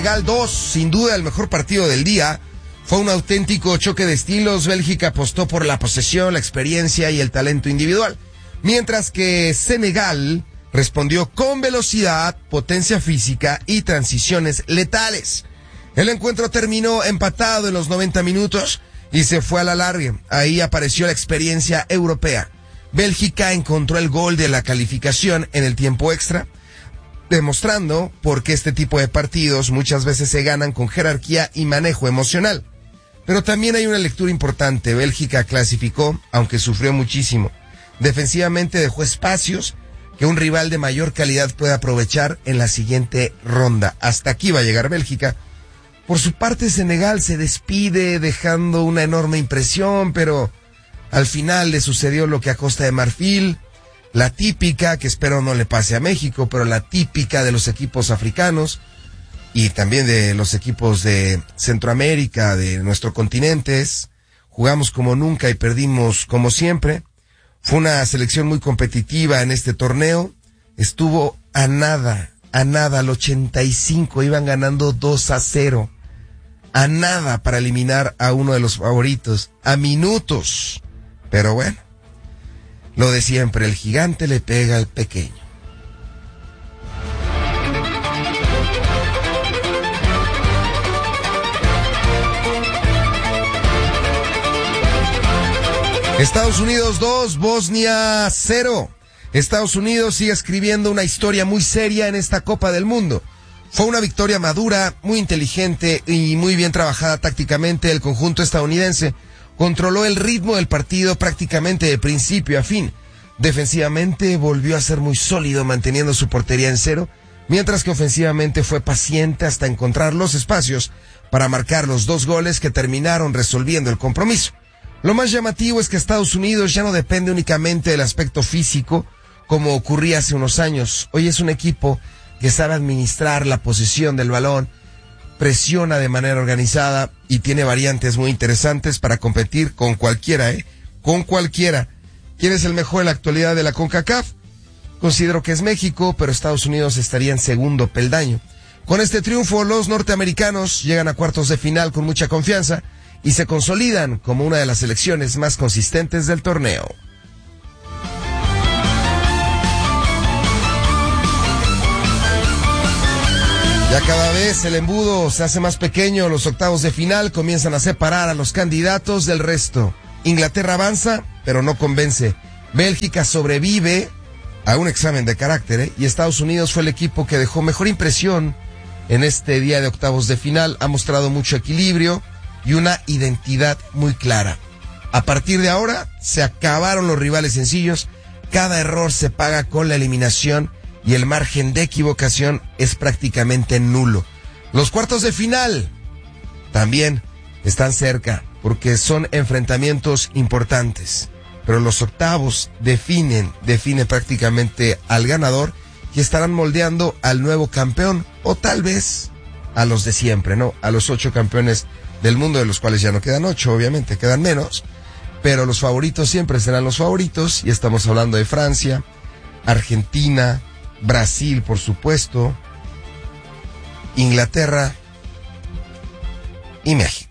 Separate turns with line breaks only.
Senegal 2, sin duda el mejor partido del día. Fue un auténtico choque de estilos. Bélgica apostó por la posesión, la experiencia y el talento individual, mientras que Senegal respondió con velocidad, potencia física y transiciones letales. El encuentro terminó empatado en los 90 minutos y se fue a la larga. Ahí apareció la experiencia europea. Bélgica encontró el gol de la calificación en el tiempo extra, demostrando por qué este tipo de partidos muchas veces se ganan con jerarquía y manejo emocional. Pero también hay una lectura importante. Bélgica clasificó, aunque sufrió muchísimo. Defensivamente dejó espacios que un rival de mayor calidad puede aprovechar en la siguiente ronda. Hasta aquí va a llegar Bélgica. Por su parte, Senegal se despide dejando una enorme impresión, pero al final le sucedió lo que a Costa de Marfil, la típica, que espero no le pase a México, pero la típica de los equipos africanos y también de los equipos de Centroamérica, de nuestro continente. Jugamos como nunca y perdimos como siempre. Fue una selección muy competitiva en este torneo. Estuvo a nada, al 85, iban ganando 2-0. A nada para eliminar a uno de los favoritos, a minutos. Pero bueno, lo de siempre, el gigante le pega al pequeño. Estados Unidos 2, Bosnia 0. Estados Unidos sigue escribiendo una historia muy seria en esta Copa del Mundo. Fue una victoria madura, muy inteligente y muy bien trabajada tácticamente. El conjunto estadounidense controló el ritmo del partido prácticamente de principio a fin. Defensivamente volvió a ser muy sólido, manteniendo su portería en cero, mientras que ofensivamente fue paciente hasta encontrar los espacios para marcar los 2 goles que terminaron resolviendo el compromiso. Lo más llamativo es que Estados Unidos ya no depende únicamente del aspecto físico, como ocurría hace unos años. Hoy es un equipo que sabe administrar la posesión del balón, presiona de manera organizada y tiene variantes muy interesantes para competir con cualquiera, con cualquiera. ¿Quién es el mejor en la actualidad de la CONCACAF? Considero que es México, pero Estados Unidos estaría en segundo peldaño. Con este triunfo, los norteamericanos llegan a cuartos de final con mucha confianza y se consolidan como una de las selecciones más consistentes del torneo. Ya cada vez el embudo se hace más pequeño, los octavos de final comienzan a separar a los candidatos del resto. Inglaterra avanza, pero no convence. Bélgica sobrevive a un examen de carácter, y Estados Unidos fue el equipo que dejó mejor impresión en este día de octavos de final. Ha mostrado mucho equilibrio y una identidad muy clara. A partir de ahora se acabaron los rivales sencillos, cada error se paga con la eliminación y el margen de equivocación es prácticamente nulo. Los cuartos de final también están cerca porque son enfrentamientos importantes, pero los octavos define prácticamente al ganador y estarán moldeando al nuevo campeón o tal vez a los de siempre, ¿no? A los 8 campeones del mundo, de los cuales ya no quedan 8, obviamente, quedan menos, pero los favoritos siempre serán los favoritos, y estamos hablando de Francia, Argentina, Brasil, por supuesto, Inglaterra y México.